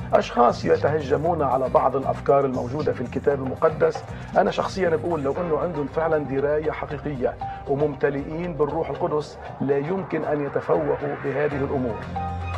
أشخاص يتهجمون على بعض الأفكار الموجودة في الكتاب المقدس. أنا شخصيا بقول لو أنه عندهم فعلا دراية حقيقية وممتلئين بالروح القدس لا يمكن أن يتفوهوا بهذه الأمور.